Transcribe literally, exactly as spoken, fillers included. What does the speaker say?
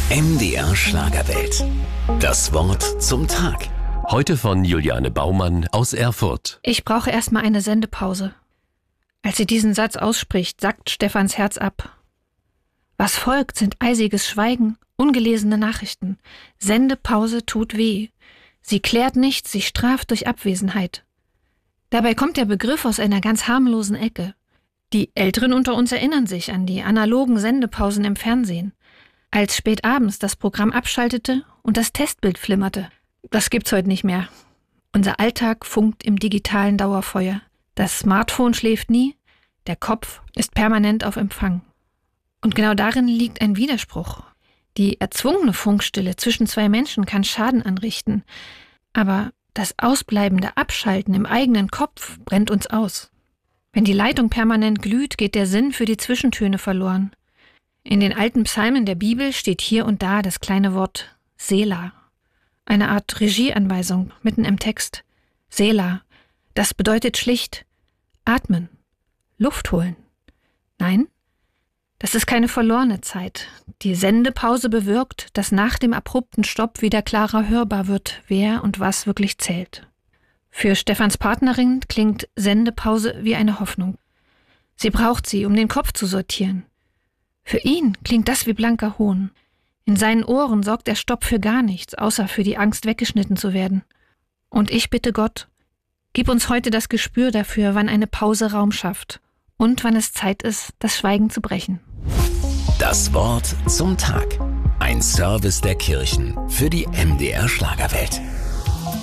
M D R Schlagerwelt. Das Wort zum Tag. Heute von Juliane Baumann aus Erfurt. Ich brauche erstmal eine Sendepause. Als sie diesen Satz ausspricht, sackt Stefans Herz ab. Was folgt, sind eisiges Schweigen, ungelesene Nachrichten. Sendepause tut weh. Sie klärt nichts, sie straft durch Abwesenheit. Dabei kommt der Begriff aus einer ganz harmlosen Ecke. Die Älteren unter uns erinnern sich an die analogen Sendepausen im Fernsehen. Als spät abends das Programm abschaltete und das Testbild flimmerte. Das gibt's heute nicht mehr. Unser Alltag funkt im digitalen Dauerfeuer. Das Smartphone schläft nie, der Kopf ist permanent auf Empfang. Und genau darin liegt ein Widerspruch. Die erzwungene Funkstille zwischen zwei Menschen kann Schaden anrichten, aber das ausbleibende Abschalten im eigenen Kopf brennt uns aus. Wenn die Leitung permanent glüht, geht der Sinn für die Zwischentöne verloren. In den alten Psalmen der Bibel steht hier und da das kleine Wort Selah. Eine Art Regieanweisung mitten im Text. Selah, das bedeutet schlicht atmen, Luft holen. Nein, das ist keine verlorene Zeit. Die Sendepause bewirkt, dass nach dem abrupten Stopp wieder klarer hörbar wird, wer und was wirklich zählt. Für Stefans Partnerin klingt Sendepause wie eine Hoffnung. Sie braucht sie, um den Kopf zu sortieren. Für ihn klingt das wie blanker Hohn. In seinen Ohren sorgt der Stopp für gar nichts, außer für die Angst, weggeschnitten zu werden. Und ich bitte Gott, gib uns heute das Gespür dafür, wann eine Pause Raum schafft und wann es Zeit ist, das Schweigen zu brechen. Das Wort zum Tag. Ein Service der Kirchen für die M D R Schlagerwelt.